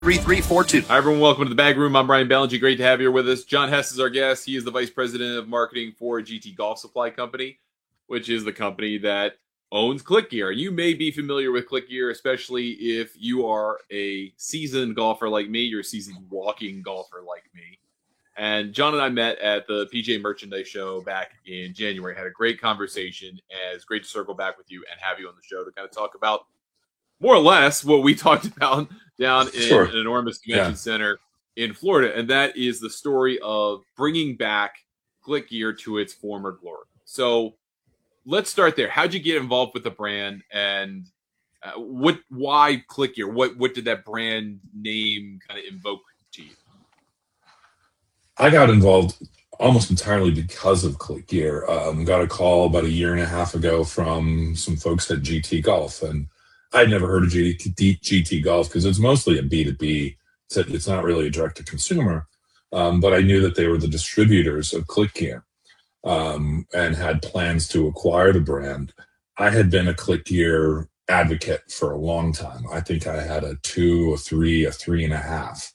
3342. Hi, everyone. Welcome to the Bag Room. I'm Brian Ballinger. Great to have you here with us. John Hess is our guest. He is the Vice President of Marketing for GT Golf Supply Company, which is the company that owns ClickGear. You may be familiar with ClickGear, especially if you are a seasoned golfer like me. You're a seasoned walking golfer like me. And John and I met at the PGA Merchandise Show back in January. Had a great conversation. And it's great to circle back with you and have you on the show to kind of talk about more or less what we talked about down in an enormous convention center in Florida. And that is the story of bringing back ClickGear to its former glory. So let's start there. How'd you get involved with the brand, and why ClickGear? What did that brand name kind of invoke to you? I got involved almost entirely because of ClickGear. Got a call about a year and a half ago from some folks at GT Golf, and I'd never heard of GT Golf because it's mostly a B2B. It's not really a direct-to-consumer, but I knew that they were the distributors of ClickGear and had plans to acquire the brand. I had been a ClickGear advocate for a long time. I think I had a 2, a 3, a 3.5,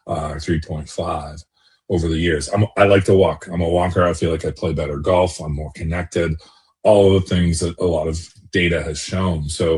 3.5 over the years. I like to walk. I'm a walker. I feel like I play better golf. I'm more connected. All of the things that a lot of data has shown. So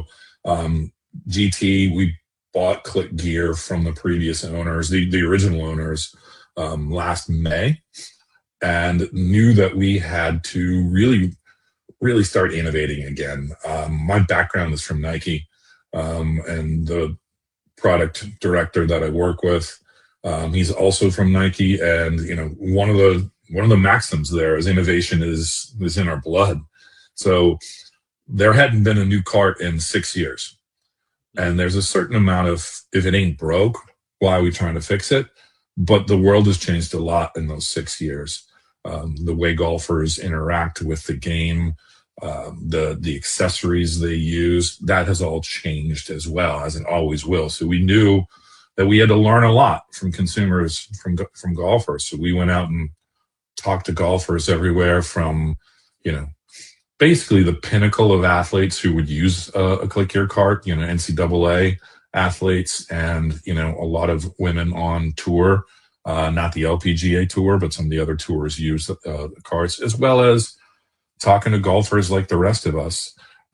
GT, we bought ClickGear from the previous owners, the original owners, last May, and knew that we had to really start innovating again. My background is from Nike, and the product director that I work with, he's also from Nike, and one of the maxims there is innovation is in our blood. So there hadn't been a new cart in 6 years. And there's a certain amount of, if it ain't broke, why are we trying to fix it? But the world has changed a lot in those 6 years. The way golfers interact with the game, the accessories they use, that has all changed as well, as it always will. So we knew that we had to learn a lot from consumers, from golfers. So we went out and talked to golfers everywhere from, basically the pinnacle of athletes who would use a ClickGear cart, NCAA athletes, and, a lot of women on tour, not the LPGA tour, but some of the other tours use the carts, as well as talking to golfers like the rest of us,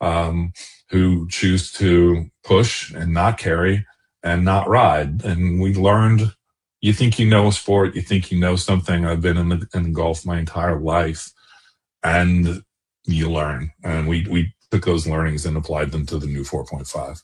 who choose to push and not carry and not ride. And we learned, you think you know a sport, you think you know something. I've been in golf my entire life, and you learn. And we took those learnings and applied them to the new 4.5.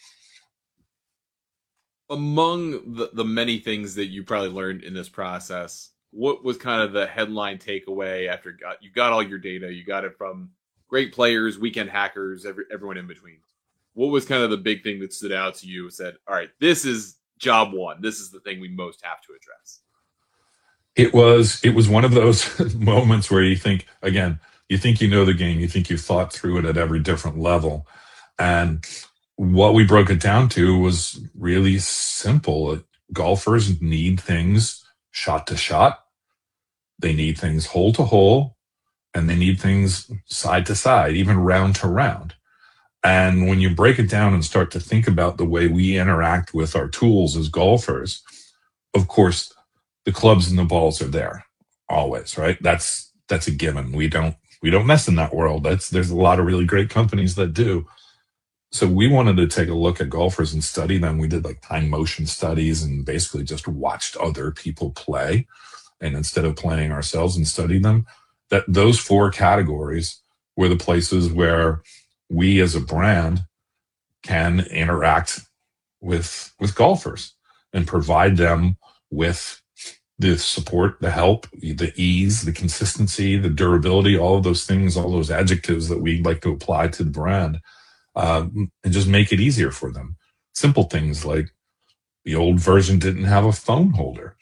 Among the many things that you probably learned in this process, what was kind of the headline takeaway after you got all your data? You got it from great players, weekend hackers, everyone in between. What was kind of the big thing that stood out to you and said, all right, this is job one. This is the thing we most have to address? It was one of those moments where you think, again, you think you know the game, you think you've thought through it at every different level. And what we broke it down to was really simple. Golfers need things shot to shot. They need things hole to hole, and they need things side to side, even round to round. And when you break it down and start to think about the way we interact with our tools as golfers, of course, the clubs and the balls are there always, right? That's a given. We don't mess in that world. There's a lot of really great companies that do. So we wanted to take a look at golfers and study them. We did like time motion studies and basically just watched other people play. And instead of playing ourselves and study them, that those 4 categories were the places where we as a brand can interact with golfers and provide them with the support, the help, the ease, the consistency, the durability, all of those things, all those adjectives that we like to apply to the brand, and just make it easier for them. Simple things like the old version didn't have a phone holder.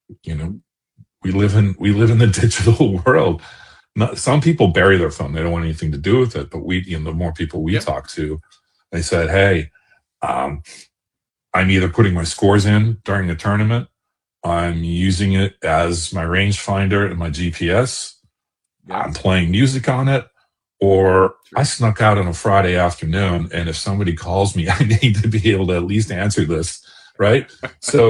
We live in the digital world. Some people bury their phone; they don't want anything to do with it. But the more people we talk to, they said, "Hey, I'm either putting my scores in during the tournament, I'm using it as my rangefinder and my GPS, I'm playing music on it, or I snuck out on a Friday afternoon, and if somebody calls me, I need to be able to at least answer this right? So